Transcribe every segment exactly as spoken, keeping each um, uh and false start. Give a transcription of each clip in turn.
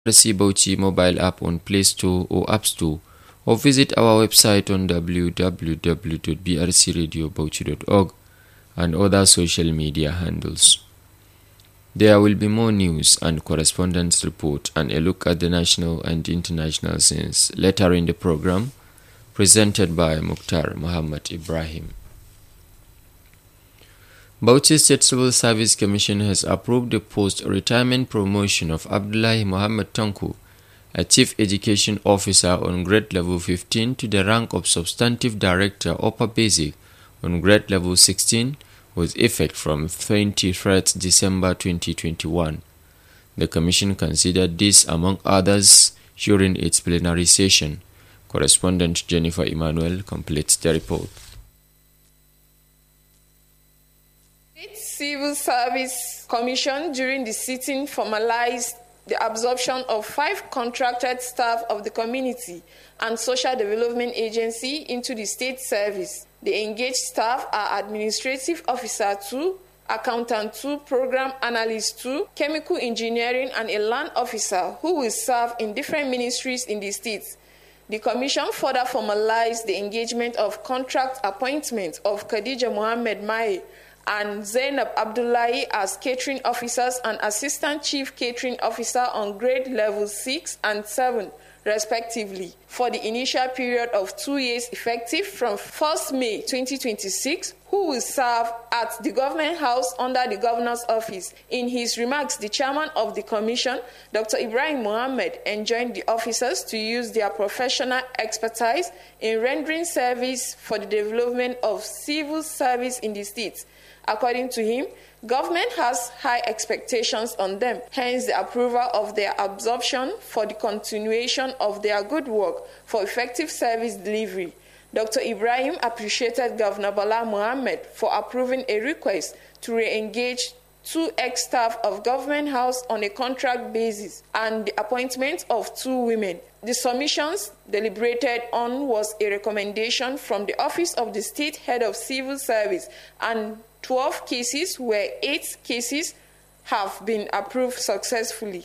B R C Bauchi mobile app on Play Store or App Store, or visit our website on w w w dot b r c radio bauchi dot org and other social media handles. There will be more news and correspondence report and a look at the national and international scenes later in the program, presented by Mukhtar Muhammad Ibrahim. Bauchi State Civil Service Commission has approved the post-retirement promotion of Abdullahi Muhammad Tanko, a Chief Education Officer on grade level fifteen, to the rank of Substantive Director Upper Basic on grade level sixteen, with effect from twenty-third December twenty twenty-one. The Commission considered this, among others, during its plenary session. Correspondent Jennifer Emmanuel completes the report. Civil Service Commission during the sitting formalized the absorption of five contracted staff of the Community and Social Development Agency into the state service. The engaged staff are Administrative Officer two, Accountant two, Program Analyst two, Chemical Engineering, and a Land Officer who will serve in different ministries in the state. The Commission further formalized the engagement of contract appointment of Khadija Mohammed Mai and Zainab Abdullahi as catering officers and assistant chief catering officer on grade level six and seven, respectively, for the initial period of two years effective from first May twenty twenty-six, who will serve at the Government House under the Governor's Office. In his remarks, the chairman of the commission, Doctor Ibrahim Mohammed, enjoined the officers to use their professional expertise in rendering service for the development of civil service in the state. According to him, government has high expectations on them, hence the approval of their absorption for the continuation of their good work for effective service delivery. Doctor Ibrahim appreciated Governor Bala Mohammed for approving a request to re-engage two ex-staff of Government House on a contract basis and the appointment of two women. The submissions deliberated on was a recommendation from the Office of the State Head of Civil Service, and twelve cases where eight cases have been approved successfully.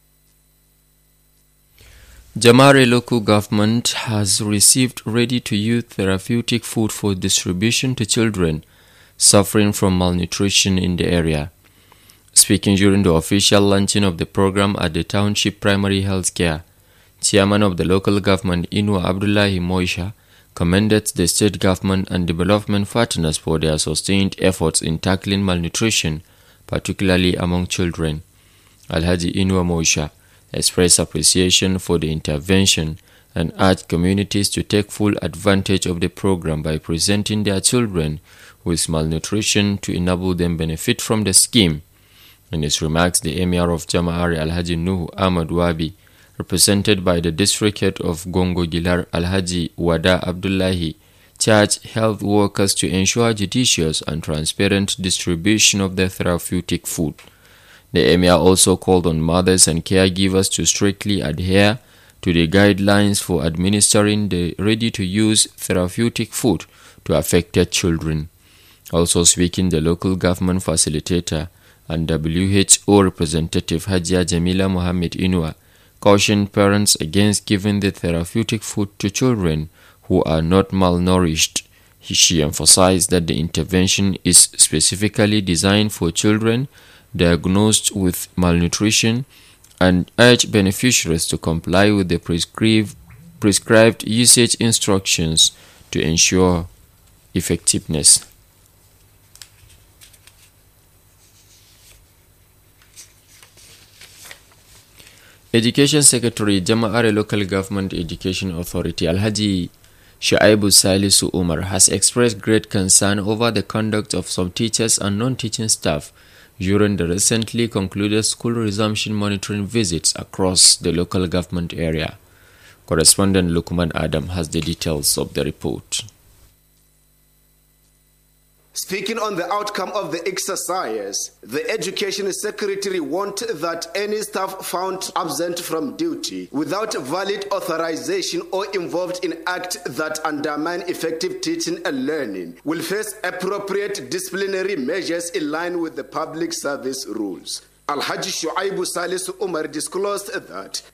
Jamare local government has received ready-to-use therapeutic food for distribution to children suffering from malnutrition in the area. Speaking during the official launching of the program at the Township Primary Health Care, Chairman of the local government Inua Abdullahi Moisha commended the state government and development partners for their sustained efforts in tackling malnutrition, particularly among children. Alhaji Inua Moisha expressed appreciation for the intervention and urged communities to take full advantage of the program by presenting their children with malnutrition to enable them benefit from the scheme. In his remarks, the Emir of Jama'ari Alhaji Nuhu Ahmad Wabi, represented by the district head of Gongo Gilar Alhaji Wada Abdullahi, charged health workers to ensure judicious and transparent distribution of the therapeutic food. The Emir also called on mothers and caregivers to strictly adhere to the guidelines for administering the ready-to-use therapeutic food to affected children. Also speaking, the local government facilitator and W H O representative Hajia Jamila Mohammed Inua cautioned parents against giving the therapeutic food to children who are not malnourished. She emphasized that the intervention is specifically designed for children diagnosed with malnutrition and urged beneficiaries to comply with the prescribed, prescribed usage instructions to ensure effectiveness. Education Secretary, Jama'are Local Government Education Authority, Alhaji Shuaibu Salisu Umar, has expressed great concern over the conduct of some teachers and non-teaching staff during the recently concluded school resumption monitoring visits across the local government area. Correspondent Lukman Adam has the details of the report. Speaking on the outcome of the exercise, the Education Secretary warned that any staff found absent from duty without valid authorization or involved in acts that undermine effective teaching and learning will face appropriate disciplinary measures in line with the public service rules. Alhaji Shuaibu Salisu Umar disclosed that